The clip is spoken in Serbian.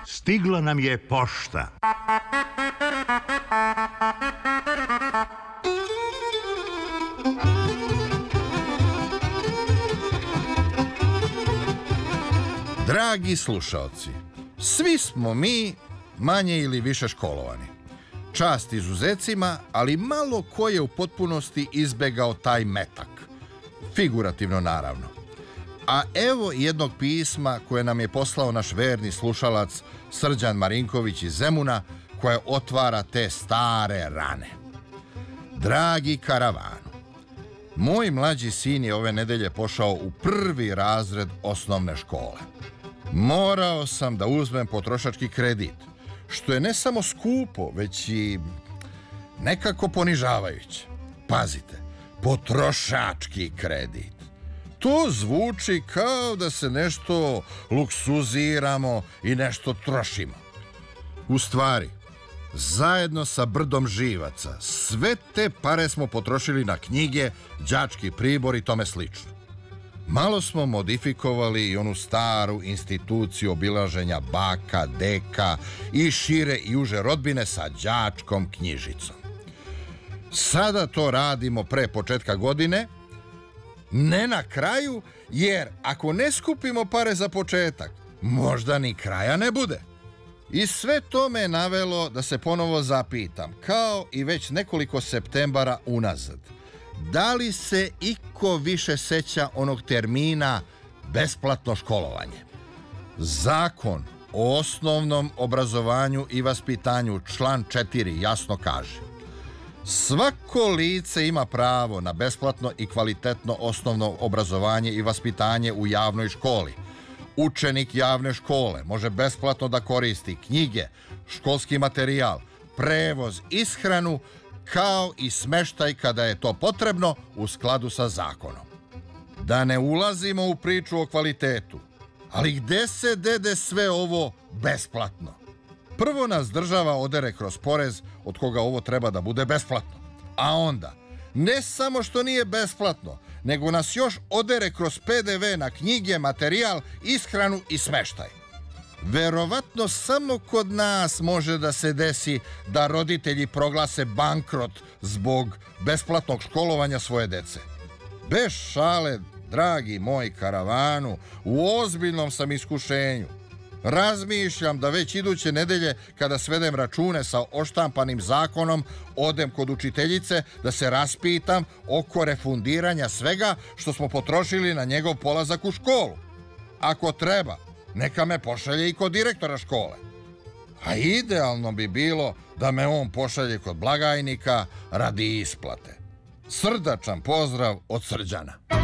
Stigla nam je pošta. Dragi slušaoci, svi smo mi manje ili više školovani. Čast izuzecima, ali malo ko je u potpunosti izbegao taj metak. Figurativno, naravno. A evo jednog pisma koje nam je poslao naš verni slušalac Srđan Marinković iz Zemuna, koja otvara te stare rane. Dragi karavanu, moj mlađi sin je ove nedelje pošao u 1. razred osnovne škole. Morao sam da uzmem potrošački kredit, što je ne samo skupo, već i nekako ponižavajuće. Pazite, potrošački kredit. To zvuči kao da se nešto luksuziramo i nešto trošimo. U stvari, zajedno sa brdom živaca, sve te pare smo potrošili na knjige, đački pribor i tome slično. Malo smo modifikovali i onu staru instituciju obilaženja baka, deka i šire i uže rodbine sa đačkom knjižicom. Sada to radimo pre početka godine, ne na kraju, jer ako ne skupimo pare za početak, možda ni kraja ne bude. I sve to me je navelo da se ponovo zapitam, kao i već nekoliko septembara unazad, da li se iko više seća onog termina besplatno školovanje? Zakon o osnovnom obrazovanju i vaspitanju, član 4, jasno kaže: svako lice ima pravo na besplatno i kvalitetno osnovno obrazovanje i vaspitanje u javnoj školi. Učenik javne škole može besplatno da koristi knjige, školski materijal, prevoz, ishranu, kao i smeštaj kada je to potrebno u skladu sa zakonom. Da ne ulazimo u priču o kvalitetu, ali gde se dede sve ovo besplatno? Prvo nas država odere kroz porez od koga ovo treba da bude besplatno. A onda, ne samo što nije besplatno, nego nas još odere kroz PDV na knjige, materijal, ishranu i smeštaj. Verovatno samo kod nas može da se desi da roditelji proglase bankrot zbog besplatnog školovanja svoje dece. Bez šale, dragi moj karavanu, u ozbiljnom sam iskušenju. Razmišljam da već iduće nedelje, kada svedem račune sa oštampanim zakonom, odem kod učiteljice da se raspitam oko refundiranja svega što smo potrošili na njegov polazak u školu. Ako treba, neka me pošalje i kod direktora škole. A idealno bi bilo da me on pošalje kod blagajnika radi isplate. Srdačan pozdrav od Srđana.